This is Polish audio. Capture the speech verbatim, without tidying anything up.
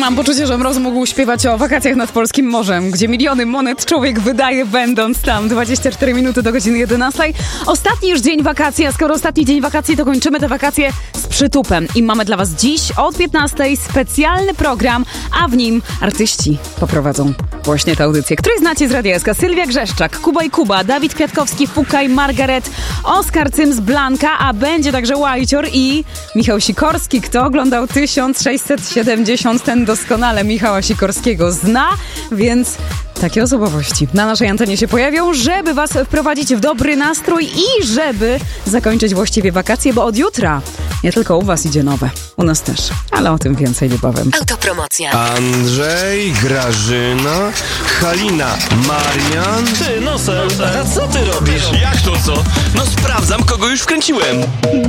Mam poczucie, że Mroz mógł śpiewać o wakacjach nad polskim morzem, gdzie miliony monet człowiek wydaje, będąc tam. dwadzieścia cztery minuty do godziny jedenastej. Ostatni już dzień wakacji, a skoro ostatni dzień wakacji, to kończymy te wakacje z przytupem. I mamy dla was dziś od piętnastej specjalny program, a w nim artyści poprowadzą właśnie tę audycję, której znacie z Radia S K. Sylwia Grzeszczak, Kuba i Kuba, Dawid Kwiatkowski, Fukaj, Margaret, Oskar Cyms, Blanka, a będzie także Łajcior i Michał Sikorski. Kto oglądał tysiąc sześćset siedemdziesiąt, ten doskonale Michała Sikorskiego zna, więc takie osobowości na naszej antenie się pojawią, żeby was wprowadzić w dobry nastrój i żeby zakończyć właściwie wakacje, bo od jutra nie tylko u was idzie nowe, u nas też, ale o tym więcej niebawem. Autopromocja. Andrzej, Grażyna, Halina, Marian. Ty, nosem, a co ty robisz? Jak to co? No sprawdzam, kogo już wkręciłem.